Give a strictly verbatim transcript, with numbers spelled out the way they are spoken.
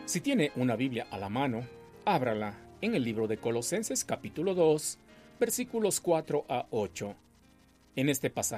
Si tiene una Biblia a la mano, ábrala en el libro de Colosenses capítulo dos, versículos cuatro a ocho. En este pasaje